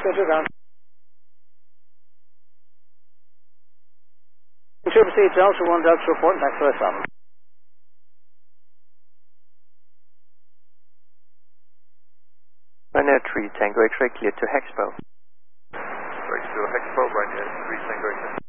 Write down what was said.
schedule ground. To proceed Delta 1 Delta report, back to us on. Ryanair 3 Tango X-ray cleared to Hexpo. Right to Hexpo, Ryanair 3 Tango X-ray.